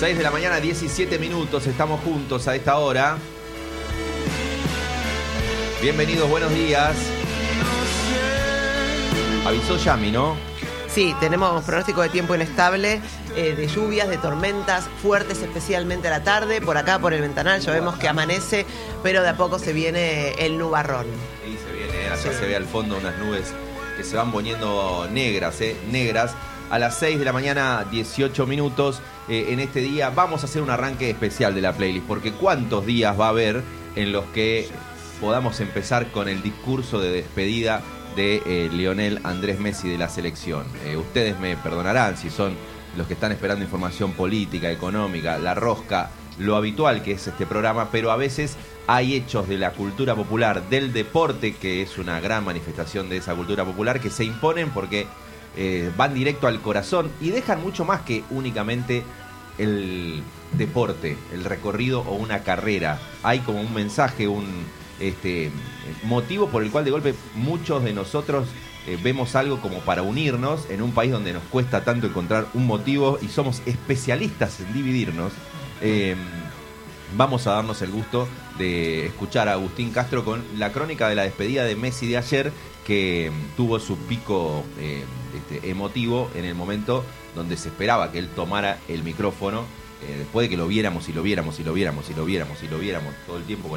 6 de la mañana, 17 minutos, estamos juntos a esta hora. Bienvenidos, buenos días. Avisó Yami, ¿no? Sí, tenemos pronóstico de tiempo inestable, de lluvias, de tormentas fuertes, especialmente a la tarde. Por acá, por el ventanal, ya vemos que amanece, pero de a poco se viene el nubarrón. Sí, se viene, allá se ve al fondo unas nubes que se van poniendo negras, negras. A las 6 de la mañana, 18 minutos, en este día vamos a hacer un arranque especial de la playlist, porque ¿cuántos días va a haber en los que podamos empezar con el discurso de despedida de Lionel Andrés Messi de la selección? Ustedes me perdonarán si son los que están esperando información política, económica, la rosca, lo habitual que es este programa, pero a veces hay hechos de la cultura popular, del deporte, que es una gran manifestación de esa cultura popular, que se imponen porque van directo al corazón y dejan mucho más que únicamente el deporte, el recorrido o una carrera. Hay como un mensaje, un motivo por el cual de golpe muchos de nosotros vemos algo como para unirnos en un país donde nos cuesta tanto encontrar un motivo y somos especialistas en dividirnos. Vamos a darnos el gusto de escuchar a Agustín Castro con la crónica de la despedida de Messi de ayer, que tuvo su pico emotivo en el momento donde se esperaba que él tomara el micrófono, después de que lo viéramos y lo viéramos y lo viéramos y lo viéramos y lo viéramos todo el tiempo con